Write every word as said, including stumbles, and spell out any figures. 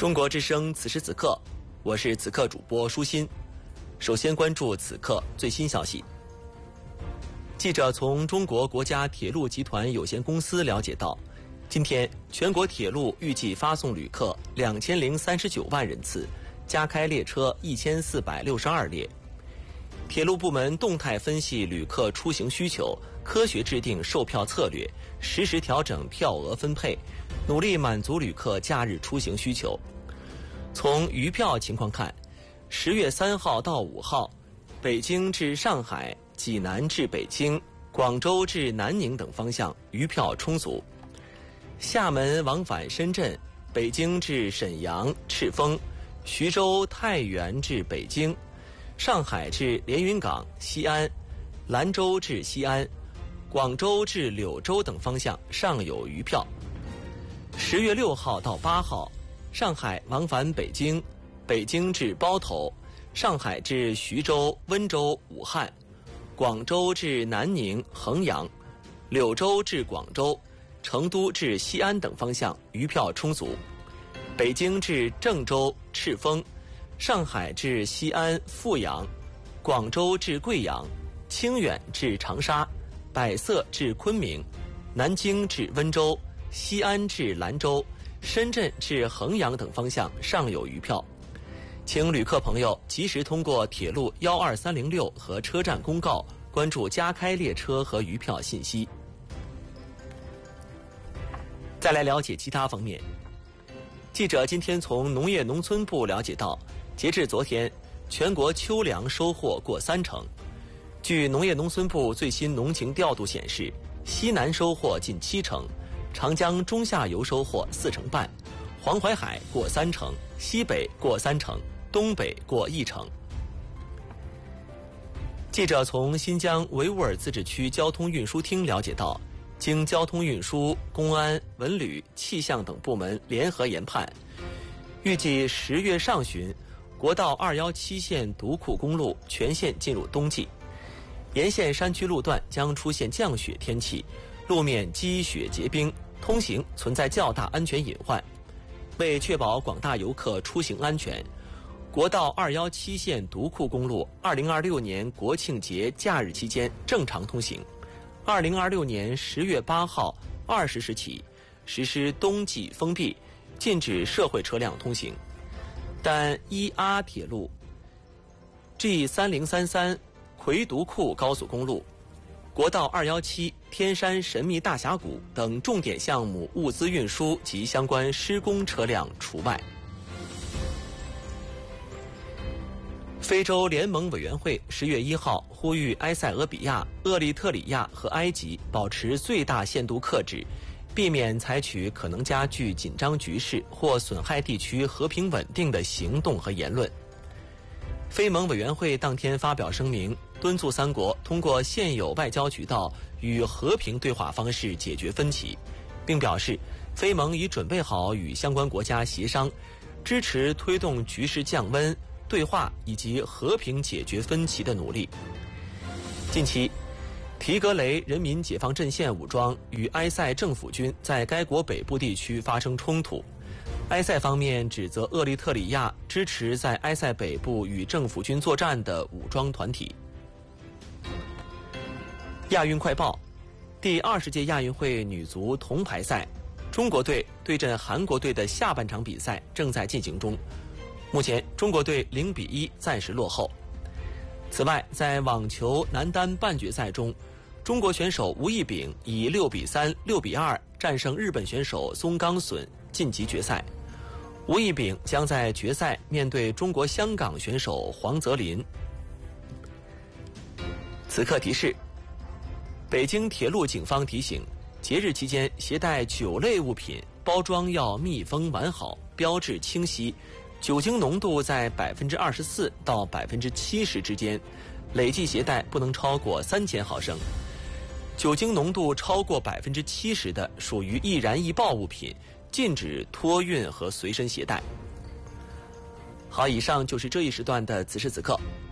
中国之声，此时此刻，我是此刻主播舒心。首先关注此刻最新消息。记者从中国国家铁路集团有限公司了解到，今天全国铁路预计发送旅客两千零三十九万人次，加开列车一千四百六十二列。铁路部门动态分析旅客出行需求，科学制定售票策略，实时调整票额分配，努力满足旅客假日出行需求。从余票情况看，十月三号到五号，北京至上海、济南至北京、广州至南宁等方向余票充足。厦门往返深圳、北京至沈阳、赤峰、徐州、太原至北京、上海至连云港、西安、兰州至西安、广州至柳州等方向尚有余票。十月六号到八号，上海往返北京、北京至包头、上海至徐州、温州、武汉、广州至南宁、衡阳、柳州至广州、成都至西安等方向余票充足。北京至郑州、赤峰、上海至西安、阜阳、广州至贵阳、清远至长沙、百色至昆明、南京至温州、西安至兰州、深圳至衡阳等方向尚有余票。请旅客朋友及时通过铁路一二三零六和车站公告关注加开列车和余票信息。再来了解其他方面。记者今天从农业农村部了解到，截至昨天，全国秋粮收获过三成。据农业农村部最新农情调度显示，西南收获近七成，长江中下游收获四成半，黄淮海过三成，西北过三成，东北过一成。记者从新疆维吾尔自治区交通运输厅了解到，经交通运输、公安、文旅、气象等部门联合研判，预计十月上旬，国道二一七线独库公路全线进入冬季，沿线山区路段将出现降雪天气，路面积雪结冰，通行存在较大安全隐患。为确保广大游客出行安全，国道二一七线独库公路二零二六年国庆节假日期间正常通行。二零二六年十月八号二十时起实施冬季封闭，禁止社会车辆通行。但一 R 铁路、G 三零三三魁独库高速公路、国道二一七天山神秘大峡谷等重点项目物资运输及相关施工车辆除外。非洲联盟委员会十月一号呼吁埃塞俄比亚、厄立特里亚和埃及保持最大限度克制，避免采取可能加剧紧张局势或损害地区和平稳定的行动和言论。非盟委员会当天发表声明，敦促三国通过现有外交渠道与和平对话方式解决分歧，并表示非盟已准备好与相关国家协商，支持推动局势降温、对话以及和平解决分歧的努力。近期，提格雷人民解放阵线武装与埃塞政府军在该国北部地区发生冲突，埃塞方面指责厄立特里亚支持在埃塞北部与政府军作战的武装团体。亚运快报：第二十届亚运会女足铜牌赛，中国队对阵韩国队的下半场比赛正在进行中。目前，中国队零比一暂时落后。此外，在网球男单半决赛中，中国选手吴亦丙以六比三、六比二战胜日本选手松冈隼，晋级决赛。吴亦丙将在决赛面对中国香港选手黄泽林。此刻提示：北京铁路警方提醒，节日期间携带酒类物品，包装要密封完好，标志清晰，酒精浓度在百分之二十四到百分之七十之间，累计携带不能超过三千毫升。酒精浓度超过百分之七十的，属于易燃易爆物品，禁止托运和随身携带。好，以上就是这一时段的此时此刻，